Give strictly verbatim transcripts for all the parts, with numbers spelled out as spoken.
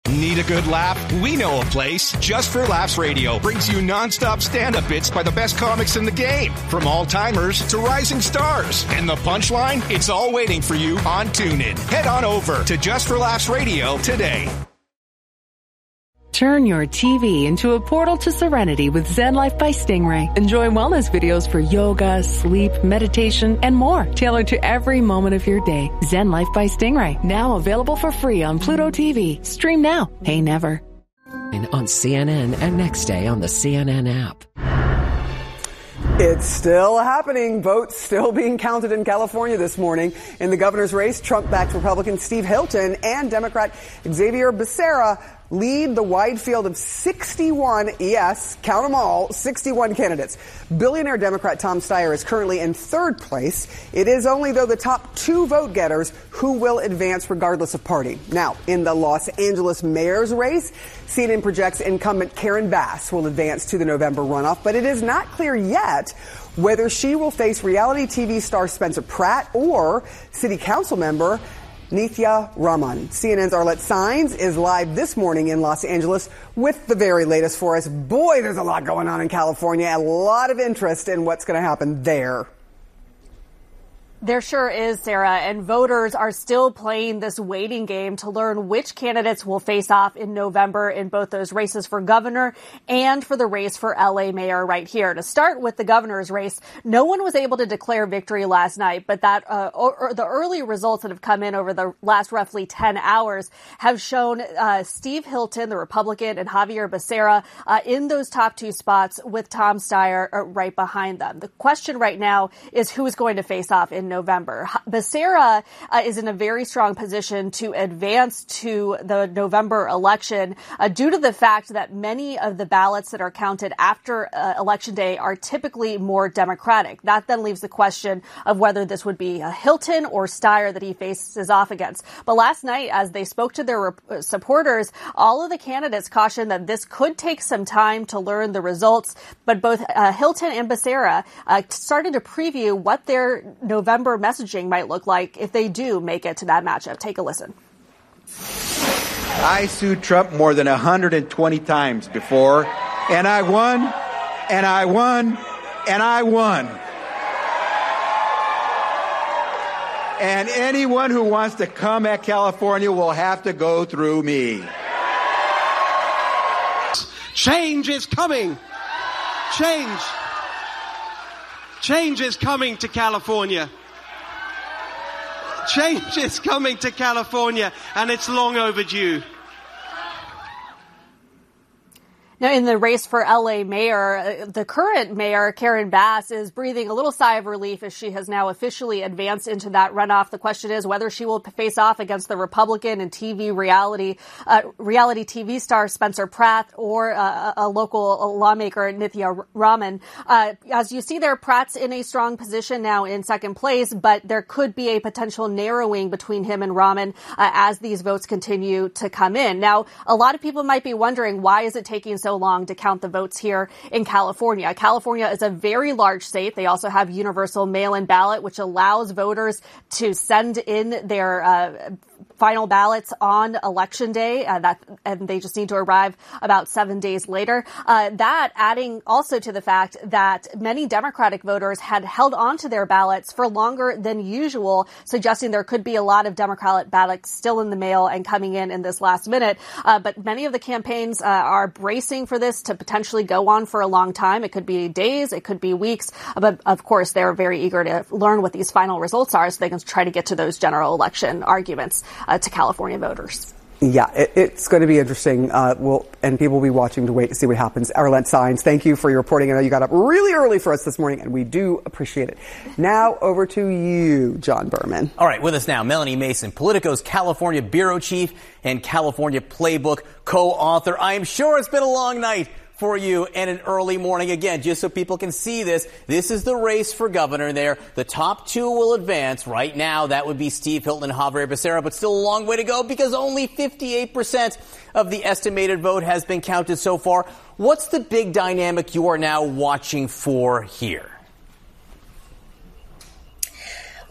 Need a good laugh? We know a place. Just for Laughs Radio brings you nonstop stand-up bits by the best comics in the game. From all-timers to rising stars. And the punchline? It's all waiting for you on TuneIn. Head on over to Just for Laughs Radio today. Turn your T V into a portal to serenity with Zen Life by Stingray. Enjoy wellness videos for yoga, sleep, meditation, and more, tailored to every moment of your day. Zen Life by Stingray, now available for free on Pluto T V. Stream now, pay never. And on C N N and next day on the C N N app. It's still happening. Votes still being counted in California this morning. In the governor's race, Trump-backed Republican Steve Hilton and Democrat Xavier Becerra lead the wide field of sixty-one, yes, count them all, sixty-one candidates. Billionaire Democrat Tom Steyer is currently in third place. It is only, though, the top two vote getters who will advance regardless of party. Now, in the Los Angeles mayor's race, C N N projects incumbent Karen Bass will advance to the November runoff, but it is not clear yet whether she will face reality T V star Spencer Pratt or city council member Nithya Raman. C N N's Arlette Saenz is live this morning in Los Angeles with the very latest for us. Boy, there's a lot going on in California. A lot of interest in what's going to happen there. There sure is, Sarah, and voters are still playing this waiting game to learn which candidates will face off in November in both those races for governor and for the race for L A mayor right here. To start with the governor's race, no one was able to declare victory last night, but that uh, or, the early results that have come in over the last roughly ten hours have shown uh, Steve Hilton, the Republican, and Javier Becerra uh, in those top two spots with Tom Steyer uh, right behind them. The question right now is who's going to face off in November. Becerra uh, is in a very strong position to advance to the November election uh, due to the fact that many of the ballots that are counted after uh, Election Day are typically more Democratic. That then leaves the question of whether this would be a Hilton or Steyer that he faces off against. But last night, as they spoke to their rep- supporters, all of the candidates cautioned that this could take some time to learn the results. But both uh, Hilton and Becerra uh, started to preview what their November messaging might look like if they do make it to that matchup. Take a listen. I sued Trump more than one hundred twenty times before, and I won, and I won, and I won. And anyone who wants to come at California will have to go through me. Change is coming. Change. Change is coming to California. Change is coming to California, and it's long overdue. Now, in the race for L A mayor, the current mayor, Karen Bass, is breathing a little sigh of relief as she has now officially advanced into that runoff. The question is whether she will face off against the Republican and T V reality, uh, reality T V star Spencer Pratt or uh, a local lawmaker, Nithya Raman. Uh, as you see there, Pratt's in a strong position now in second place, but there could be a potential narrowing between him and Raman uh, as these votes continue to come in. Now, a lot of people might be wondering, why is it taking so long to count the votes here in California? California is a very large state. They also have universal mail-in ballot, which allows voters to send in their uh, final ballots on election day. Uh, that and they just need to arrive about seven days later. Uh, that adding also to the fact that many Democratic voters had held on to their ballots for longer than usual, suggesting there could be a lot of Democratic ballots still in the mail and coming in in this last minute. Uh, but many of the campaigns uh, are bracing for this to potentially go on for a long time. It could be days, it could be weeks. But of course, they're very eager to learn what these final results are so they can try to get to those general election arguments uh, to California voters. Yeah, it, it's going to be interesting. Uh, we'll, and people will be watching to wait to see what happens. Arlette Saenz, thank you for your reporting. I know you got up really early for us this morning, and we do appreciate it. Now over to you, John Berman. All right, with us now, Melanie Mason, Politico's California bureau chief and California Playbook co-author. I am sure it's been a long night for you and an early morning. Again, just so people can see this, this is the race for governor there. The top two will advance. Right now, that would be Steve Hilton and Javier Becerra, but still a long way to go because only fifty-eight percent of the estimated vote has been counted so far. What's the big dynamic you are now watching for here?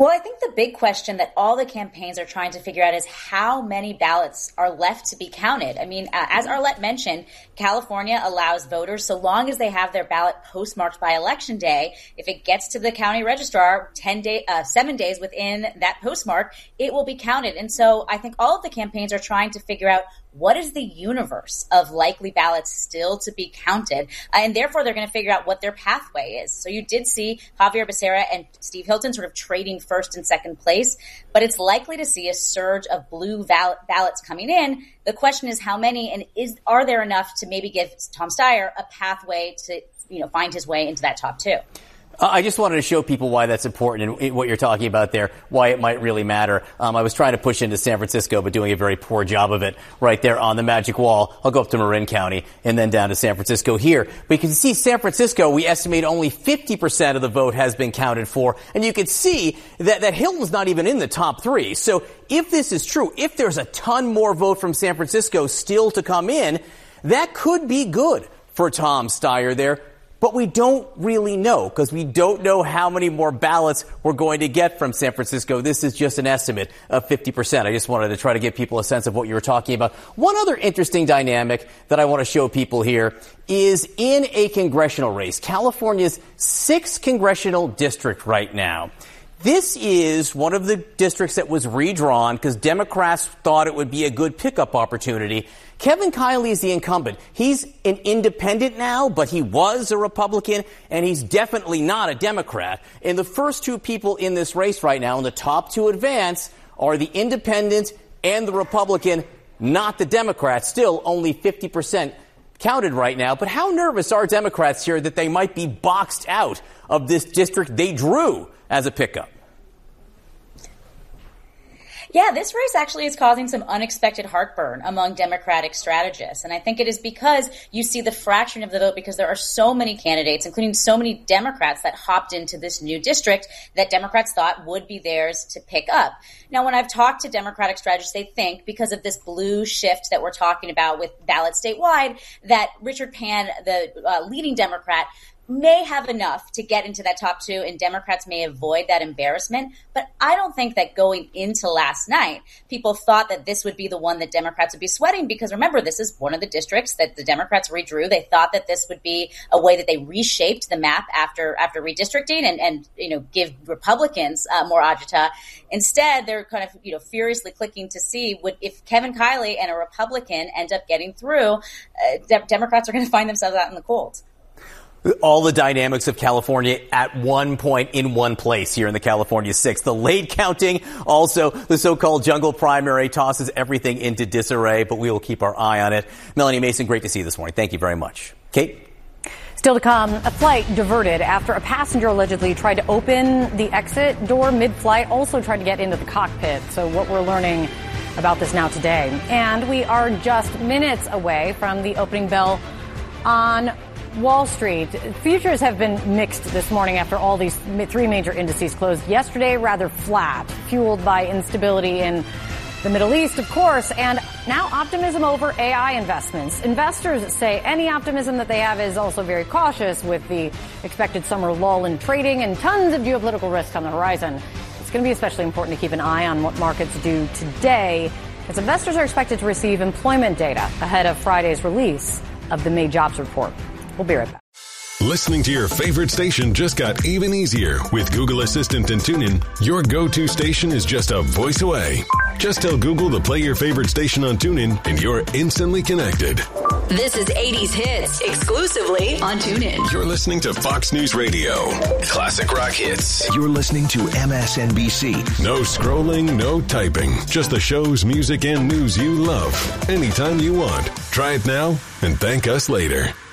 Well, I think the big question that all the campaigns are trying to figure out is how many ballots are left to be counted. I mean, uh, as Arlette mentioned, California allows voters, so long as they have their ballot postmarked by Election Day, if it gets to the county registrar ten day, uh, seven days within that postmark, it will be counted. And so I think all of the campaigns are trying to figure out what is the universe of likely ballots still to be counted? Uh, and therefore, they're going to figure out what their pathway is. So you did see Xavier Becerra and Steve Hilton sort of trading first and second place, but it's likely to see a surge of blue val- ballots coming in. The question is how many, and is are there enough to maybe give Tom Steyer a pathway to, you know, find his way into that top two? Uh, I just wanted to show people why that's important and what you're talking about there, why it might really matter. Um, I was trying to push into San Francisco, but doing a very poor job of it right there on the magic wall. I'll go up to Marin County and then down to San Francisco here. But you can see San Francisco, we estimate only fifty percent of the vote has been counted for. And you can see that, that Hilton's not even in the top three. So if this is true, if there's a ton more vote from San Francisco still to come in, that could be good for Tom Steyer there. But we don't really know because we don't know how many more ballots we're going to get from San Francisco. This is just an estimate of fifty percent. I just wanted to try to give people a sense of what you were talking about. One other interesting dynamic that I want to show people here is in a congressional race, California's sixth congressional district right now. This is one of the districts that was redrawn because Democrats thought it would be a good pickup opportunity. Kevin Kiley is the incumbent. He's an independent now, but he was a Republican, and he's definitely not a Democrat. And the first two people in this race right now, and the top two advance, are the independent and the Republican, not the Democrat. Still only fifty percent counted right now. But how nervous are Democrats here that they might be boxed out of this district they drew as a pickup? Yeah, this race actually is causing some unexpected heartburn among Democratic strategists. And I think it is because you see the fraction of the vote because there are so many candidates, including so many Democrats that hopped into this new district that Democrats thought would be theirs to pick up. Now, when I've talked to Democratic strategists, they think because of this blue shift that we're talking about with ballots statewide, that Richard Pan, the uh, leading Democrat, may have enough to get into that top two, and Democrats may avoid that embarrassment. But I don't think that going into last night, people thought that this would be the one that Democrats would be sweating, because remember, this is one of the districts that the Democrats redrew. They thought that this would be a way that they reshaped the map after after redistricting and, and you know, give Republicans uh, more agita. Instead, they're kind of, you know, furiously clicking to see would if Kevin Kiley and a Republican end up getting through, uh, de- Democrats are going to find themselves out in the cold. All the dynamics of California at one point in one place here in the California six. The late counting, also the so-called jungle primary tosses everything into disarray, but we will keep our eye on it. Melanie Mason, great to see you this morning. Thank you very much. Kate? Still to come, a flight diverted after a passenger allegedly tried to open the exit door mid-flight, also tried to get into the cockpit. So what we're learning about this now today. And we are just minutes away from the opening bell on Wall Street. Futures have been mixed this morning after all these three major indices closed yesterday rather flat, fueled by instability in the Middle East, of course, and now optimism over A I investments. Investors say any optimism that they have is also very cautious with the expected summer lull in trading and tons of geopolitical risk on the horizon. It's going to be especially important to keep an eye on what markets do today, as investors are expected to receive employment data ahead of Friday's release of the May jobs report. We'll be right back. Listening to your favorite station just got even easier with Google Assistant and TuneIn. Your go-to station is just a voice away. Just tell Google to play your favorite station on TuneIn and you're instantly connected. This is eighties Hits, exclusively on TuneIn. You're listening to Fox News Radio. Classic rock hits. You're listening to M S N B C. No scrolling, no typing. Just the shows, music, and news you love. Anytime you want. Try it now and thank us later.